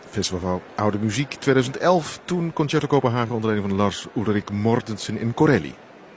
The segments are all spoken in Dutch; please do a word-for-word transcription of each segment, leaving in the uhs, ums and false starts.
Festival Oude Muziek tweeduizend elf, toen Concerto Kopenhagen onder leiding van Lars Ulrik Mortensen in Corelli.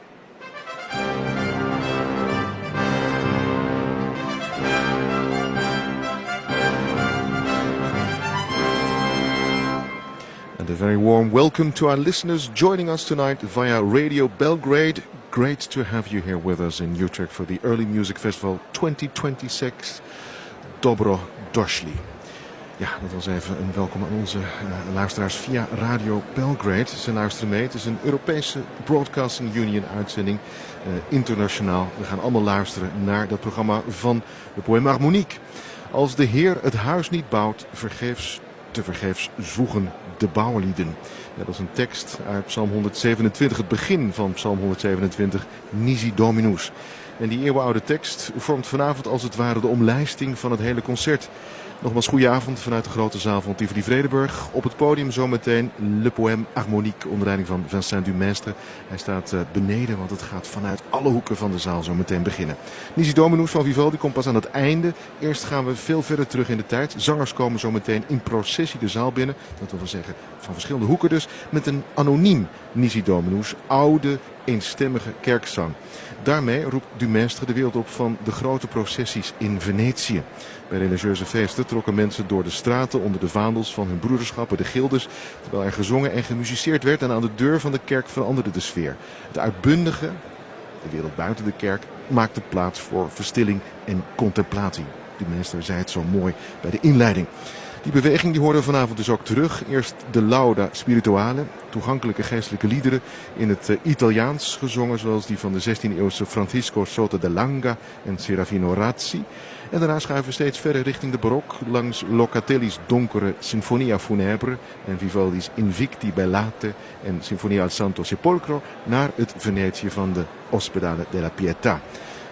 And a very warm welcome to our listeners joining us tonight via Radio Belgrade. Great to have you here with us in Utrecht for the Early Music Festival twenty twenty-six Dobro Došli. Ja, dat was even een welkom aan onze uh, luisteraars via Radio Belgrade. Ze luisteren mee. Het is een Europese Broadcasting Union uitzending, uh, internationaal. We gaan allemaal luisteren naar dat programma van de Poème Harmonique. Als de Heer het huis niet bouwt, vergeefs, te vergeefs zwoegen de bouwlieden. Ja, dat is een tekst uit Psalm honderdzevenentwintig, het begin van Psalm honderdzevenentwintig, Nisi Dominus. En die eeuwenoude tekst vormt vanavond als het ware de omlijsting van het hele concert. Nogmaals goedenavond vanuit de grote zaal van Tivoli Vredenburg. Op het podium zometeen Le Poème Harmonique onder leiding van Vincent Dumestre. Hij staat uh, beneden, want het gaat vanuit alle hoeken van de zaal zo meteen beginnen. Nisi Dominus van Vivaldi komt pas aan het einde. Eerst gaan we veel verder terug in de tijd. Zangers komen zo meteen in processie de zaal binnen. Dat wil zeggen van verschillende hoeken dus. Met een anoniem Nisi Dominus, oude, eenstemmige kerkzang. Daarmee roept Dumestre de wereld op van de grote processies in Venetië. Bij religieuze feesten trokken mensen door de straten onder de vaandels van hun broederschappen, de gildes, terwijl er gezongen en gemusiceerd werd en aan de deur van de kerk veranderde de sfeer. Het uitbundige, de wereld buiten de kerk, maakte plaats voor verstilling en contemplatie. Dumestre zei het zo mooi bij de inleiding. Die beweging die hoorden we vanavond dus ook terug. Eerst de Lauda Spirituale, toegankelijke geestelijke liederen in het uh, Italiaans gezongen, zoals die van de zestiende-eeuwse Francisco Sota de Langa en Serafino Razzi. En daarna schuiven we steeds verder richting de barok, langs Locatelli's donkere Sinfonia Funebre en Vivaldi's Invicti Bellate en Sinfonia al Santo Sepolcro naar het Venetië van de Ospedale della Pietà.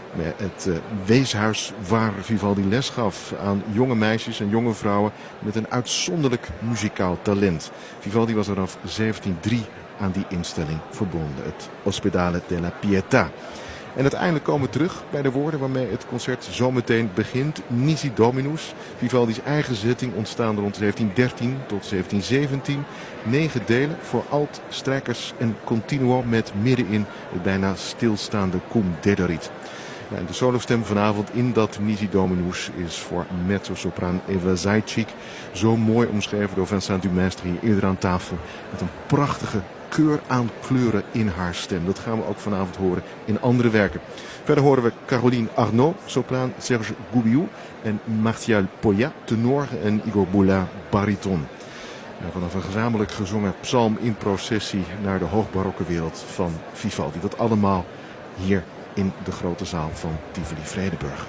Het uh, weeshuis waar Vivaldi les gaf aan jonge meisjes en jonge vrouwen met een uitzonderlijk muzikaal talent. Vivaldi was er vanaf zeventienhonderddrie aan die instelling verbonden, het Ospedale della Pietà. En uiteindelijk komen we terug bij de woorden waarmee het concert zometeen begint. Nisi Dominus, Vivaldi's eigen zetting, ontstaan rond zeventiendertien tot zeventienzeventien. Negen delen voor alt, strijkers en continuo met middenin het bijna stilstaande cum dederit. Ja, en de solostem vanavond in dat Nisi Dominus is voor mezzo-sopraan Eva Zajcik. Zo mooi omschreven door Vincent Dumestre hier eerder aan tafel. Met een prachtige keur aan kleuren in haar stem. Dat gaan we ook vanavond horen in andere werken. Verder horen we Caroline Arnaud, sopraan, Serge Goubiou en Martial Poya, tenor en Igor Boulin, bariton. Ja, vanaf een gezamenlijk gezongen psalm in processie naar de hoogbarokke wereld van Vivaldi. Dat allemaal hier in de grote zaal van Tivoli Vredenburg.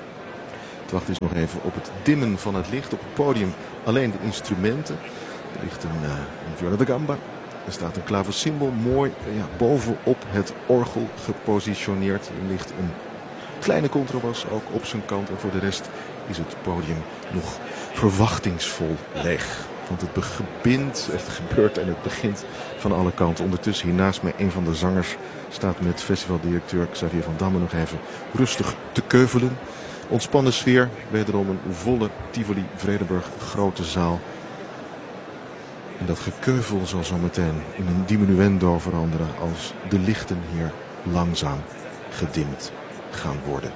Het wacht is nog even op het dimmen van het licht. Op het podium alleen de instrumenten. Er ligt een, uh, een viola da gamba. Er staat een klaversymbol mooi ja, bovenop het orgel gepositioneerd. Er ligt een kleine contrabas ook op zijn kant. En voor de rest is het podium nog verwachtingsvol leeg. Want het begint, het gebeurt en het begint van alle kanten. Ondertussen hier naast mij een van de zangers staat met festivaldirecteur Xavier van Damme nog even rustig te keuvelen. Ontspannen sfeer, wederom een volle Tivoli Vredenburg grote zaal. En dat gekeuvel zal zo meteen in een diminuendo veranderen als de lichten hier langzaam gedimd gaan worden.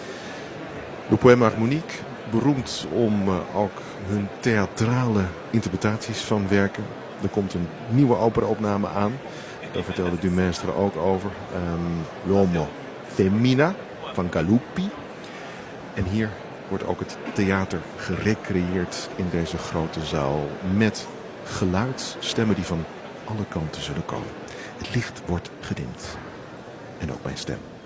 De Poème Harmonique, beroemd om uh, ook hun theatrale interpretaties van werken. Er komt een nieuwe opera-opname aan. Daar vertelde Dumestre ook over. Um, L'Uomo Femmina van Galuppi. En hier wordt ook het theater gerecreëerd in deze grote zaal. Met geluid, stemmen die van alle kanten zullen komen. Het licht wordt gedimd. En ook mijn stem.